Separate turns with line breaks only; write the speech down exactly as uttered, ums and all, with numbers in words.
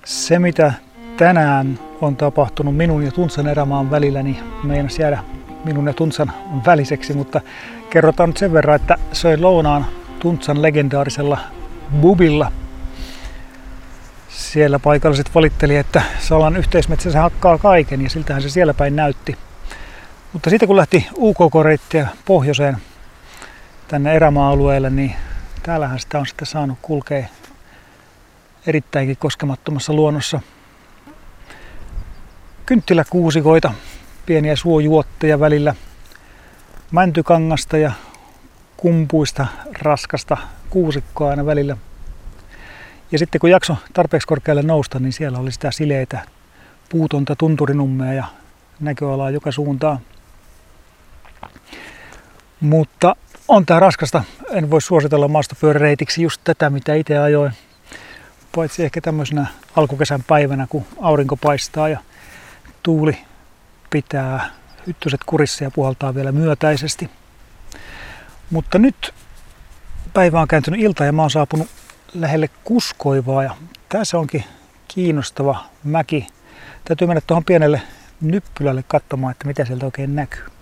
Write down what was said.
Se, mitä tänään on tapahtunut minun ja Tuntsan erämaan välillä, niin meinasi jäädä minun ja Tuntsan väliseksi, mutta kerrotaan nyt sen verran, että söin lounaan Tuntsan legendaarisella bubilla. Siellä paikalliset valitteli, että Salan yhteismetsä se hakkaa kaiken, ja siltähän se siellä päin näytti. Mutta sitten kun lähti U K K-reittiä pohjoiseen tänne erämaa-alueelle, niin täällähän sitä on sitten saanut kulkea erittäinkin koskemattomassa luonnossa. Kynttiläkuusikoita, pieniä suojuotteja välillä, mäntykangasta ja kumpuista raskasta kuusikkoa aina välillä. Ja sitten kun jakso tarpeeksi korkealle nousta, niin siellä oli sitä sileitä, puutonta tunturinummea ja näköalaa joka suuntaan. Mutta on tää raskasta. En voi suositella maastopyöräreitiksi just tätä, mitä itse ajoin. Paitsi ehkä tämmöisenä alkukesän päivänä, kun aurinko paistaa ja tuuli pitää hyttyset kurissa ja puhaltaa vielä myötäisesti. Mutta nyt päivä on kääntynyt ilta ja mä oon saapunut lähelle Kuskoivaa ja tässä onkin kiinnostava mäki. Täytyy mennä tuohon pienelle nyppylälle katsomaan, että mitä sieltä oikein näkyy.